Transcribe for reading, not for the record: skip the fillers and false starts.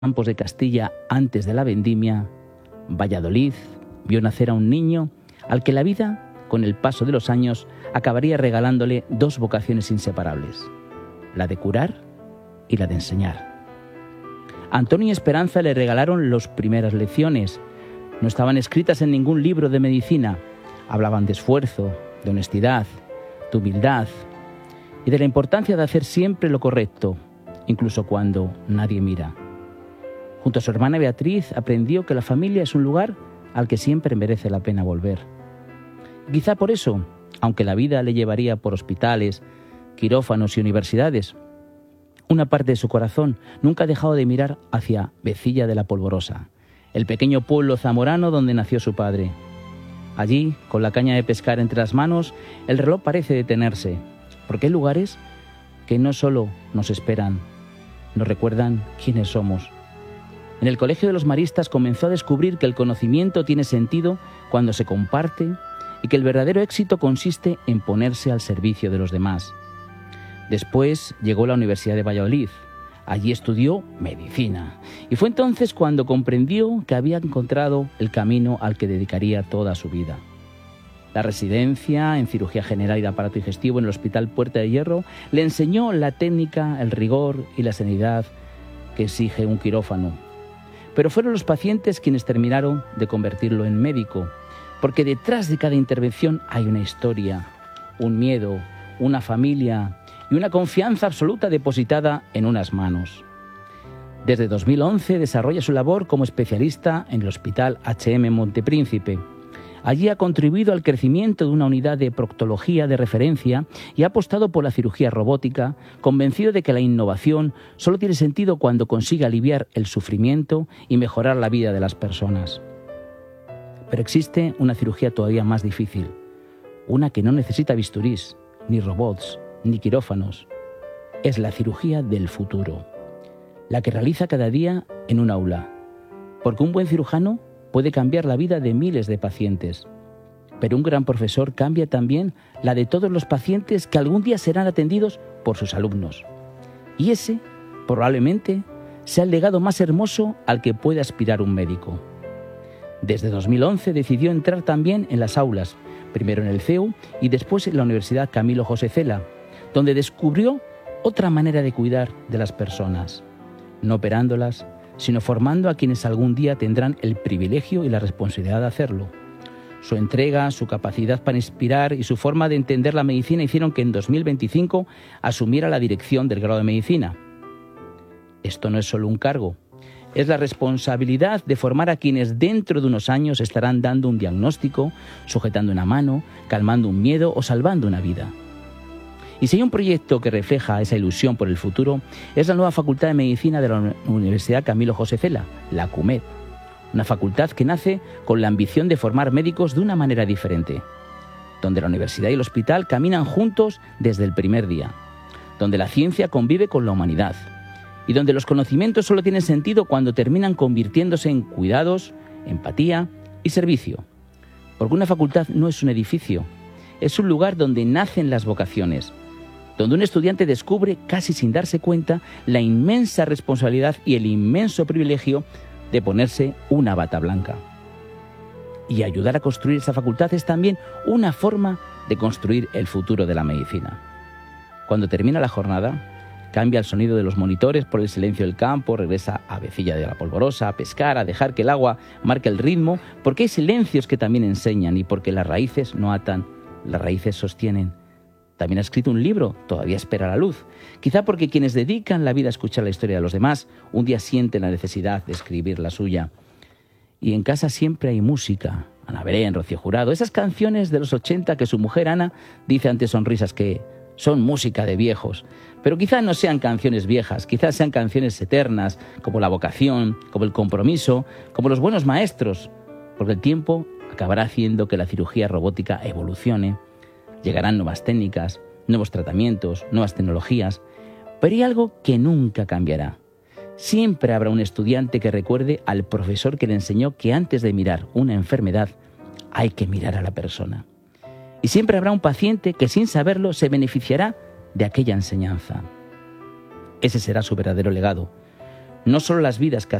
campos de Castilla antes de la vendimia, Valladolid vio nacer a un niño al que la vida, con el paso de los años, acabaría regalándole dos vocaciones inseparables, la de curar y la de enseñar. A Antonio y Esperanza le regalaron las primeras lecciones. No estaban escritas en ningún libro de medicina. Hablaban de esfuerzo, de honestidad, de humildad y de la importancia de hacer siempre lo correcto, incluso cuando nadie mira. Junto a su hermana Beatriz aprendió que la familia es un lugar al que siempre merece la pena volver. Quizá por eso, aunque la vida le llevaría por hospitales, quirófanos y universidades, una parte de su corazón nunca ha dejado de mirar hacia Vecilla de la Polvorosa, el pequeño pueblo zamorano donde nació su padre. Allí, con la caña de pescar entre las manos, el reloj parece detenerse, porque hay lugares que no solo nos esperan, nos recuerdan quiénes somos. En el Colegio de los Maristas comenzó a descubrir que el conocimiento tiene sentido cuando se comparte y que el verdadero éxito consiste en ponerse al servicio de los demás. Después llegó a la Universidad de Valladolid. Allí estudió medicina y fue entonces cuando comprendió que había encontrado el camino al que dedicaría toda su vida. La residencia en cirugía general y de aparato digestivo en el Hospital Puerta de Hierro le enseñó la técnica, el rigor y la sanidad que exige un quirófano. Pero fueron los pacientes quienes terminaron de convertirlo en médico, porque detrás de cada intervención hay una historia, un miedo, una familia y una confianza absoluta depositada en unas manos. Desde 2011 desarrolla su labor como especialista en el Hospital H.M. Montepríncipe. Allí ha contribuido al crecimiento de una unidad de proctología de referencia y ha apostado por la cirugía robótica, convencido de que la innovación solo tiene sentido cuando consigue aliviar el sufrimiento y mejorar la vida de las personas. Pero existe una cirugía todavía más difícil, una que no necesita bisturís, ni robots, ni quirófanos. Es la cirugía del futuro, la que realiza cada día en un aula, porque un buen cirujano puede cambiar la vida de miles de pacientes, pero un gran profesor cambia también la de todos los pacientes que algún día serán atendidos por sus alumnos. Y ese, probablemente, sea el legado más hermoso al que puede aspirar un médico. Desde 2011 decidió entrar también en las aulas, primero en el CEU y después en la Universidad Camilo José Cela, donde descubrió otra manera de cuidar de las personas, no operándolas, sino formando a quienes algún día tendrán el privilegio y la responsabilidad de hacerlo. Su entrega, su capacidad para inspirar y su forma de entender la medicina hicieron que en 2025 asumiera la dirección del grado de medicina. Esto no es solo un cargo, es la responsabilidad de formar a quienes dentro de unos años estarán dando un diagnóstico, sujetando una mano, calmando un miedo o salvando una vida. Y si hay un proyecto que refleja esa ilusión por el futuro, es la nueva Facultad de Medicina de la Universidad Camilo José Cela, la CUMED, una facultad que nace con la ambición de formar médicos de una manera diferente, donde la universidad y el hospital caminan juntos desde el primer día, donde la ciencia convive con la humanidad y donde los conocimientos solo tienen sentido cuando terminan convirtiéndose en cuidados, empatía y servicio. Porque una facultad no es un edificio, es un lugar donde nacen las vocaciones, donde un estudiante descubre, casi sin darse cuenta, la inmensa responsabilidad y el inmenso privilegio de ponerse una bata blanca. Y ayudar a construir esa facultad es también una forma de construir el futuro de la medicina. Cuando termina la jornada, cambia el sonido de los monitores por el silencio del campo, regresa a Vecilla de la Polvorosa, a pescar, a dejar que el agua marque el ritmo, porque hay silencios que también enseñan y porque las raíces no atan, las raíces sostienen. También ha escrito un libro, todavía espera la luz. Quizá porque quienes dedican la vida a escuchar la historia de los demás, un día sienten la necesidad de escribir la suya. Y en casa siempre hay música. Ana Belén, Rocío Jurado, esas canciones de los 80 que su mujer Ana dice ante sonrisas que son música de viejos. Pero quizá no sean canciones viejas, quizás sean canciones eternas, como la vocación, como el compromiso, como los buenos maestros, porque el tiempo acabará haciendo que la cirugía robótica evolucione. Llegarán nuevas técnicas, nuevos tratamientos, nuevas tecnologías, pero hay algo que nunca cambiará. Siempre habrá un estudiante que recuerde al profesor que le enseñó que antes de mirar una enfermedad hay que mirar a la persona. Y siempre habrá un paciente que sin saberlo se beneficiará de aquella enseñanza. Ese será su verdadero legado. no solo las vidas que